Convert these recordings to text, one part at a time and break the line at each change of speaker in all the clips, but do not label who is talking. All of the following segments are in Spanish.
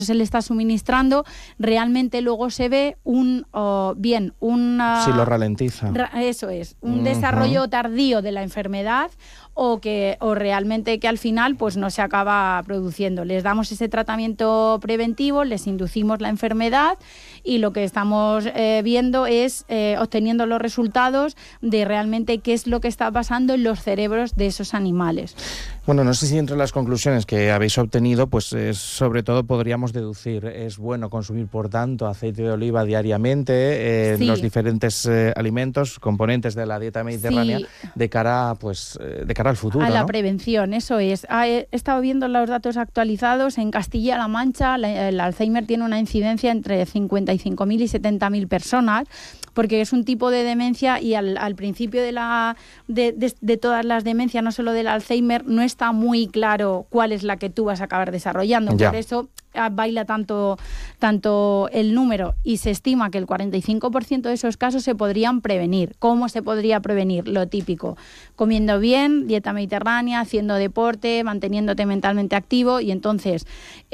se le está suministrando, realmente luego se ve un
sí, lo ralentiza.
Eso es, un desarrollo tardío de la enfermedad o realmente que al final pues no se acaba produciendo. Les damos ese tratamiento preventivo, les inducimos la enfermedad y lo que estamos viendo es obteniendo los resultados de realmente qué es lo que está pasando en los cerebros de esos animales.
Bueno, no sé si entre las conclusiones que habéis obtenido, pues sobre todo podríamos deducir, es bueno consumir, por tanto, aceite de oliva diariamente en los diferentes alimentos, componentes de la dieta mediterránea, de cara al futuro,
a la
¿no?
prevención, eso es. He estado viendo los datos actualizados. En Castilla-La Mancha el Alzheimer tiene una incidencia entre 55.000 y 70.000 personas, porque es un tipo de demencia y al principio de todas las demencias, no solo del Alzheimer, no está muy claro cuál es la que tú vas a acabar desarrollando. Por eso baila tanto el número, y se estima que el 45% de esos casos se podrían prevenir. ¿Cómo se podría prevenir? Lo típico: comiendo bien, dieta mediterránea, haciendo deporte, manteniéndote mentalmente activo. Y entonces,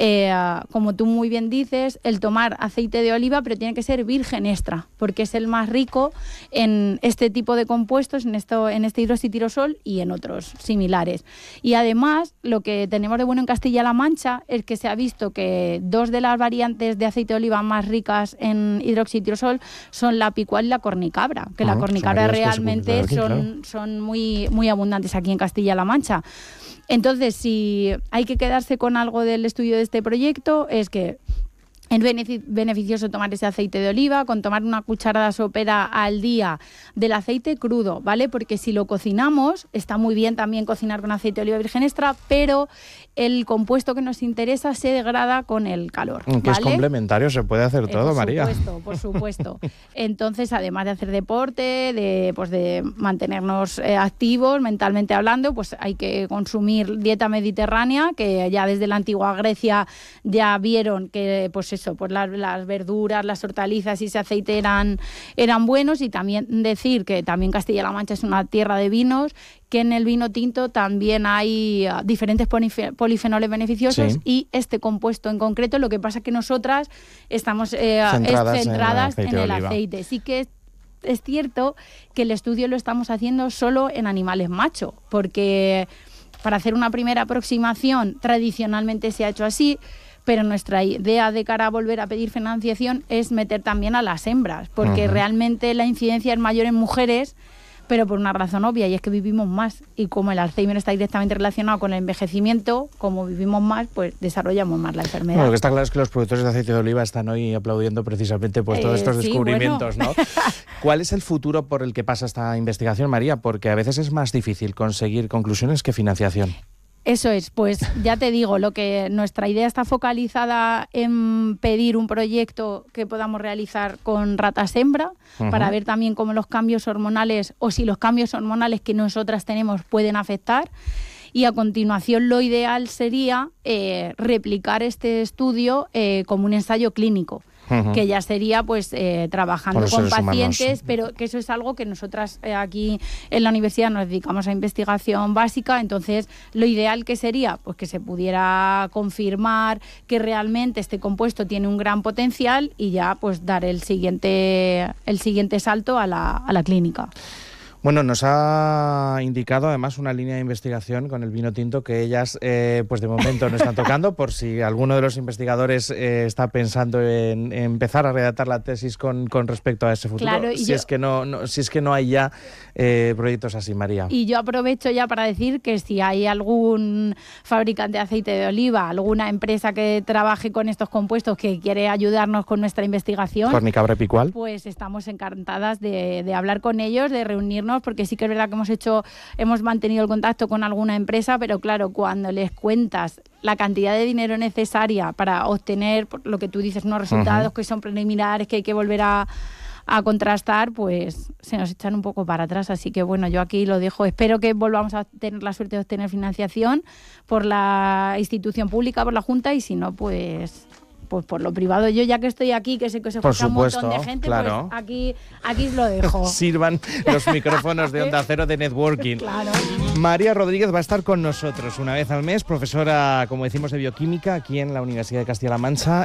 como tú muy bien dices, el tomar aceite de oliva, pero tiene que ser virgen extra, porque es el más rico en este tipo de compuestos, en este hidroxitirosol y en otros similares. Y además, lo que tenemos de bueno en Castilla-La Mancha es que se ha visto que dos de las variantes de aceite de oliva más ricas en hidroxitirosol son la picual y la cornicabra, que la cornicabra realmente son muy, muy abundantes aquí en Castilla-La Mancha. Entonces, si hay que quedarse con algo del estudio de este proyecto, es que es beneficioso tomar ese aceite de oliva, con tomar una cucharada sopera al día del aceite crudo, ¿vale? Porque si lo cocinamos, está muy bien también cocinar con aceite de oliva virgen extra, pero el compuesto que nos interesa se degrada con el calor, ¿vale?
Que es complementario, se puede hacer todo, María.
Por supuesto. Entonces, además de hacer deporte, de mantenernos activos mentalmente hablando, pues hay que consumir dieta mediterránea, que ya desde la antigua Grecia ya vieron que las verduras, las hortalizas y ese aceite eran buenos. Y también decir que también Castilla-La Mancha es una tierra de vinos, que en el vino tinto también hay diferentes polifenoles beneficiosos, y este compuesto en concreto. Lo que pasa es que nosotras estamos centradas en el aceite. Sí que es cierto que el estudio lo estamos haciendo solo en animales macho, porque para hacer una primera aproximación tradicionalmente se ha hecho así, pero nuestra idea de cara a volver a pedir financiación es meter también a las hembras, porque realmente la incidencia es mayor en mujeres, pero por una razón obvia, y es que vivimos más, y como el Alzheimer está directamente relacionado con el envejecimiento, como vivimos más, pues desarrollamos más la enfermedad.
Bueno, lo que está claro es que los productores de aceite de oliva están hoy aplaudiendo precisamente todos estos descubrimientos, ¿no? ¿Cuál es el futuro por el que pasa esta investigación, María? Porque a veces es más difícil conseguir conclusiones que financiación.
Eso es, pues ya te digo, nuestra idea está focalizada en pedir un proyecto que podamos realizar con ratas hembra, para ver también cómo los cambios hormonales, o si los cambios hormonales que nosotras tenemos pueden afectar. Y a continuación lo ideal sería replicar este estudio como un ensayo clínico, que ya sería trabajando con pacientes humanos. Pero que eso es algo que nosotras aquí en la universidad nos dedicamos a investigación básica. Entonces lo ideal que sería pues que se pudiera confirmar que realmente este compuesto tiene un gran potencial, y ya pues dar el siguiente salto a la clínica.
Bueno, nos ha indicado además una línea de investigación con el vino tinto que ellas pues de momento no están tocando, por si alguno de los investigadores está pensando en empezar a redactar la tesis con respecto a ese futuro,
claro,
si es que no hay ya proyectos así, María.
Y yo aprovecho ya para decir que si hay algún fabricante de aceite de oliva, alguna empresa que trabaje con estos compuestos que quiere ayudarnos con nuestra investigación,
Cornicabra picual,
pues estamos encantadas de hablar con ellos, de reunirnos, porque sí que es verdad que hemos mantenido el contacto con alguna empresa, pero claro, cuando les cuentas la cantidad de dinero necesaria para obtener lo que tú dices, unos resultados que son preliminares, que hay que volver a contrastar, pues se nos echan un poco para atrás. Así que bueno, yo aquí lo dejo. Espero que volvamos a tener la suerte de obtener financiación por la institución pública, por la Junta, y si no, pues por lo privado. Yo, ya que estoy aquí, que sé que se escucha un montón de gente, claro, pues aquí lo dejo.
Sirvan los micrófonos de Onda Cero de networking.
Claro.
María Rodríguez va a estar con nosotros una vez al mes, profesora, como decimos, de bioquímica aquí en la Universidad de Castilla-La Mancha.